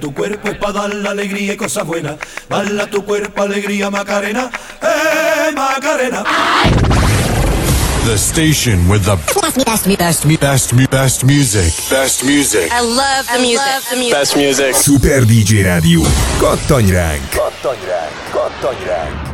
Tu cuerpo es para dar la alegría y cosas buenas. Bala tu cuerpo alegría Macarena, Macarena. The station with the best music. Best music. I love the music. Best music. Super DJ Rádió. Kattanj ránk!